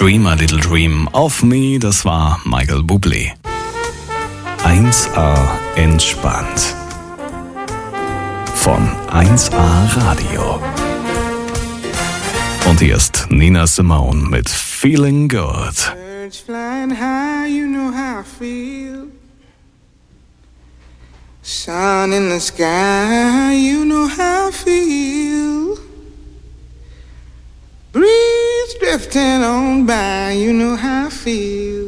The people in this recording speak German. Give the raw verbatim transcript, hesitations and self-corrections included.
Dream a Little Dream of Me, das war Michael Bublé. eins A entspannt. Von eins A Radio. Und hier ist Nina Simone mit Feeling Good. Birds flying high, you know how I feel. Sun in the sky, you know how I feel. Breeze drifting on by, you know how I feel.